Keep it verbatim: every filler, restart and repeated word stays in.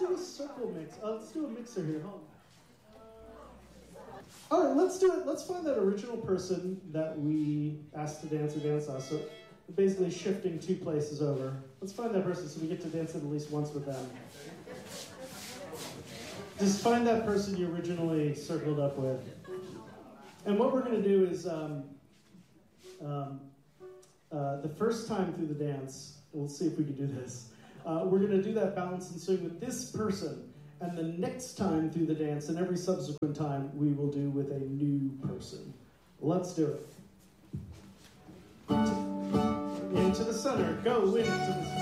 do a circle mix. Uh, let's do a mixer here. Hold on. All right, let's do it. Let's find that original person that we asked to dance or dance us. So basically shifting two places over. Let's find that person so we get to dance it at least once with them. Just find that person you originally circled up with. And what we're going to do is um, um, uh, the first time through the dance, we'll see if we can do this. Uh, we're going to do that balance and swing with this person. And the next time through the dance, and every subsequent time, we will do with a new person. Let's do it. Into the center. Go into the center.